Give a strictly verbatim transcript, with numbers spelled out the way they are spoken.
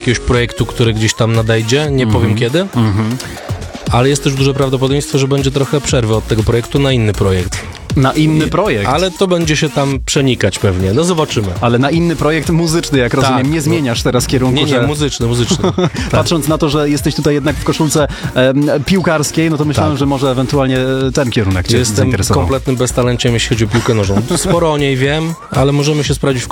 jakiegoś projektu, który gdzieś tam nadejdzie, nie powiem kiedy, ale jest też duże prawdopodobieństwo, że będzie trochę przerwy od tego projektu na inny projekt. Na inny projekt. Ale to będzie się tam przenikać pewnie, no zobaczymy. Ale na inny projekt muzyczny, jak rozumiem, Tak, nie no. zmieniasz teraz kierunku, Nie, nie, że... muzyczny, muzyczny. Tak. Patrząc na to, że jesteś tutaj jednak w koszulce em, piłkarskiej, no to myślałem, Tak. że może ewentualnie ten kierunek cię Jestem zainteresował. kompletnym beztalenciem, jeśli chodzi o piłkę nożną. Sporo o niej wiem, ale możemy się sprawdzić w